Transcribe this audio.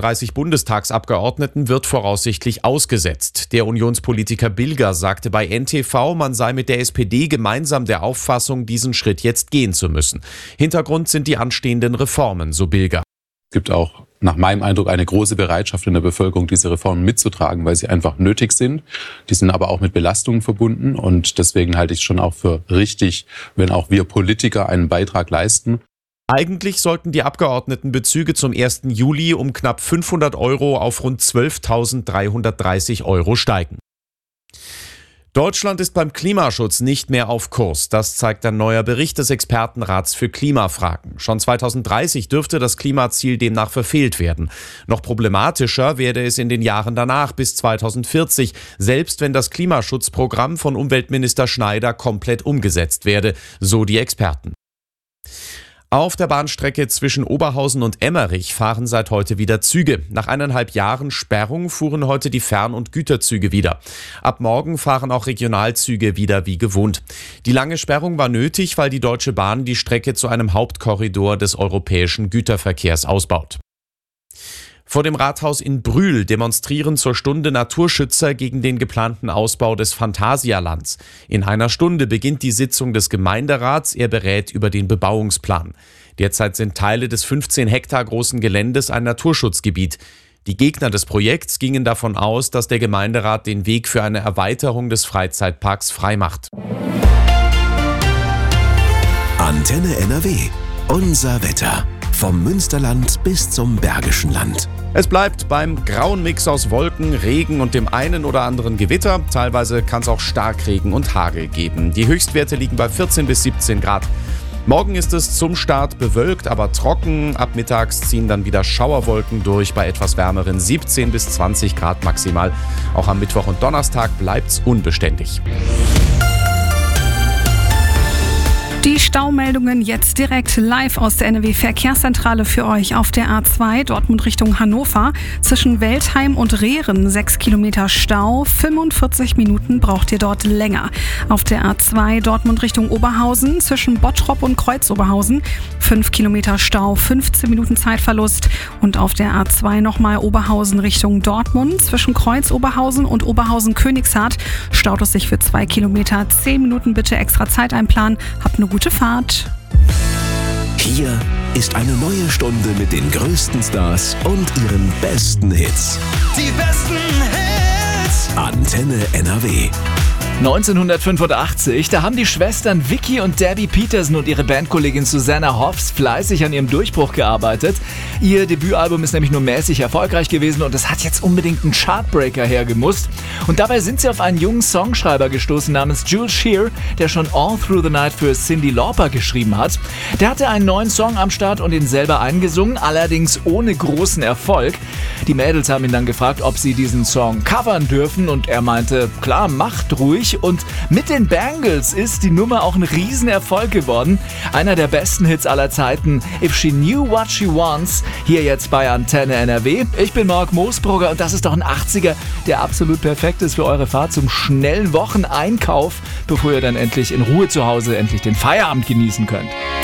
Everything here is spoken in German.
32 Bundestagsabgeordneten wird voraussichtlich ausgesetzt. Der Unionspolitiker Bilger sagte bei NTV, man sei mit der SPD gemeinsam der Auffassung, diesen Schritt jetzt gehen zu müssen. Hintergrund sind die anstehenden Reformen, so Bilger. Es gibt auch nach meinem Eindruck eine große Bereitschaft in der Bevölkerung, diese Reformen mitzutragen, weil sie einfach nötig sind. Die sind aber auch mit Belastungen verbunden und deswegen halte ich es schon auch für richtig, wenn auch wir Politiker einen Beitrag leisten. Eigentlich sollten die Abgeordnetenbezüge zum 1. Juli um knapp 500 € auf rund 12.330 € steigen. Deutschland ist beim Klimaschutz nicht mehr auf Kurs. Das zeigt ein neuer Bericht des Expertenrats für Klimafragen. Schon 2030 dürfte das Klimaziel demnach verfehlt werden. Noch problematischer werde es in den Jahren danach bis 2040, selbst wenn das Klimaschutzprogramm von Umweltminister Schneider komplett umgesetzt werde, so die Experten. Auf der Bahnstrecke zwischen Oberhausen und Emmerich fahren seit heute wieder Züge. Nach 1,5 Jahren Sperrung fuhren heute die Fern- und Güterzüge wieder. Ab morgen fahren auch Regionalzüge wieder wie gewohnt. Die lange Sperrung war nötig, weil die Deutsche Bahn die Strecke zu einem Hauptkorridor des europäischen Güterverkehrs ausbaut. Vor dem Rathaus in Brühl demonstrieren zur Stunde Naturschützer gegen den geplanten Ausbau des Phantasialands. In einer Stunde beginnt die Sitzung des Gemeinderats. Er berät über den Bebauungsplan. Derzeit sind Teile des 15 Hektar großen Geländes ein Naturschutzgebiet. Die Gegner des Projekts gingen davon aus, dass der Gemeinderat den Weg für eine Erweiterung des Freizeitparks freimacht. Antenne NRW. Unser Wetter. Vom Münsterland bis zum Bergischen Land. Es bleibt beim grauen Mix aus Wolken, Regen und dem einen oder anderen Gewitter. Teilweise kann es auch Starkregen und Hagel geben. Die Höchstwerte liegen bei 14 bis 17 Grad. Morgen ist es zum Start bewölkt, aber trocken. Ab mittags ziehen dann wieder Schauerwolken durch bei etwas wärmeren 17 bis 20 Grad maximal. Auch am Mittwoch und Donnerstag bleibt's unbeständig. Die Staumeldungen jetzt direkt live aus der NRW-Verkehrszentrale für euch auf der A2 Dortmund Richtung Hannover. Zwischen Weltheim und Rehren 6 Kilometer Stau, 45 Minuten braucht ihr dort länger. Auf der A2 Dortmund Richtung Oberhausen zwischen Bottrop und Kreuz-Oberhausen 5 Kilometer Stau, 15 Minuten Zeitverlust. Und auf der A2 nochmal Oberhausen Richtung Dortmund zwischen Kreuz-Oberhausen und Oberhausen-Königshardt staut es sich für 2 Kilometer. 10 Minuten bitte extra Zeit einplanen. Habt eine gute Fahrt. Hier ist eine neue Stunde mit den größten Stars und ihren besten Hits. Die besten Hits. Antenne NRW. 1985, da haben die Schwestern Vicky und Debbie Peterson und ihre Bandkollegin Susanna Hoffs fleißig an ihrem Durchbruch gearbeitet. Ihr Debütalbum ist nämlich nur mäßig erfolgreich gewesen und es hat jetzt unbedingt einen Chartbreaker hergemusst. Und dabei sind sie auf einen jungen Songschreiber gestoßen namens Jules Shear, der schon All Through the Night für Cyndi Lauper geschrieben hat. Der hatte einen neuen Song am Start und ihn selber eingesungen, allerdings ohne großen Erfolg. Die Mädels haben ihn dann gefragt, ob sie diesen Song covern dürfen und er meinte, klar, macht ruhig. Und mit den Bangles ist die Nummer auch ein Riesenerfolg geworden. Einer der besten Hits aller Zeiten, If She Knew What She Wants, hier jetzt bei Antenne NRW. Ich bin Marc Moosbrugger und das ist doch ein 80er, der absolut perfekt ist für eure Fahrt zum schnellen Wocheneinkauf, bevor ihr dann endlich in Ruhe zu Hause endlich den Feierabend genießen könnt.